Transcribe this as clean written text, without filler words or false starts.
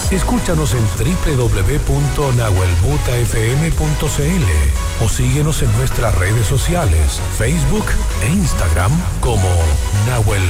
Escúchanos en www.nahuelbutafm.cl o síguenos en nuestras redes sociales, Facebook e Instagram como Nahuel